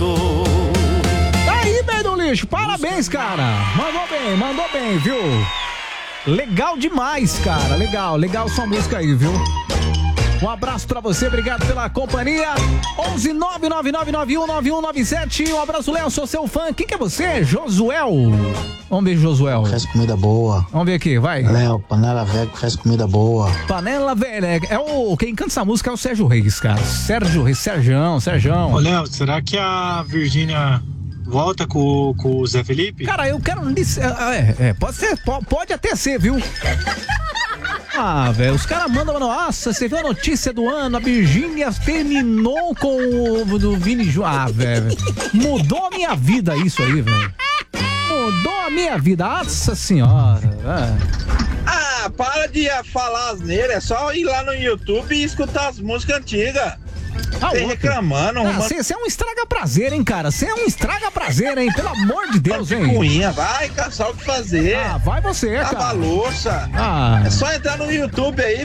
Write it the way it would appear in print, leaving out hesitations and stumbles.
Tá aí, meio do lixo, parabéns, cara. Mandou bem, viu? Legal demais, cara, legal sua música aí, viu? Um abraço pra você, obrigado pela companhia. 11999919197. Um abraço, Léo, sou seu fã. Quem que é você? Josuel. Vamos ver, Josuel. Faz comida boa. Vamos ver aqui, vai. Léo, panela velha que faz comida boa. Panela velha. Quem canta essa música é o Sérgio Reis, cara. Sérgio Reis, Serjão. Ô, Léo, será que a Virgínia volta com o Zé Felipe? Cara, eu quero... pode ser, pode até ser, viu? Ah, velho, os caras mandam, nossa, você viu a notícia do ano? A Virgínia terminou com o do Vini Júnior. Ah, velho, mudou a minha vida isso aí, velho. Mudou a minha vida, nossa senhora. Ah, para de falar asneira, é só ir lá no YouTube e escutar as músicas antigas. Você reclamando. Você é um estraga-prazer, hein, cara? Você é um estraga-prazer, hein? Pelo amor de Deus, hein? Cunha, vai caçar o que fazer. Ah, vai você, cara. Lava a louça. Ah. É só entrar no YouTube aí.